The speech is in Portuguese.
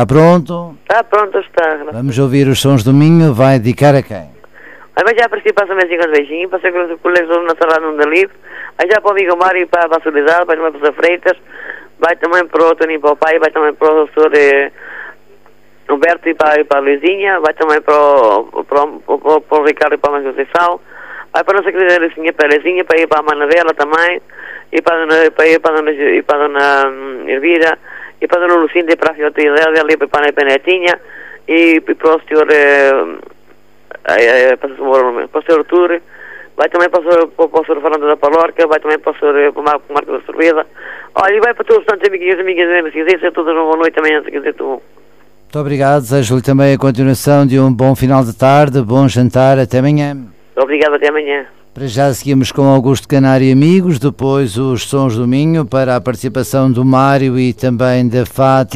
Está pronto? Está pronto, está. Vamos ouvir os Sons do Minho. Vai dedicar a quem? Aí já participa também assim com os beijinhos, para ser com os colegas na sala num delito. Aí já para o amigo Mário e para a Solidariedade, vai também para os Freitas, vai também para o Toninho, para o pai, vai também para o professor Humberto e para a Luizinha, vai também para o Ricardo e para a Mãe Conceição, vai para a nossa querida Luizinha Perezinha, para ir para a Manadela também, e para a dona Elvira, e para a dona Lucinda e para a filha dela, ali para a Penetinha, e para o senhor... para o senhor Artur, vai também para o senhor Fernando da Palorca, vai também para o senhor Marco da Sorveda. Olha, e vai para todos os tantos amiguinhos e amigas, se quiser, todas uma boa noite também, se quiser, tudo. Muito obrigado, desejo-lhe também a continuação de um bom final de tarde, bom jantar, até amanhã. Obrigado, até amanhã. Para já seguimos com Augusto Canário e amigos, depois os Sons do Minho, para a participação do Mário e também da Fátima.